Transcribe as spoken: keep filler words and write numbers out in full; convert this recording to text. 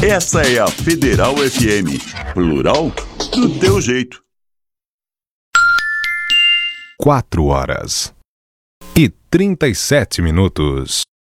Essa é a Federal F M. Plural do teu jeito. Quatro horas e trinta e sete minutos.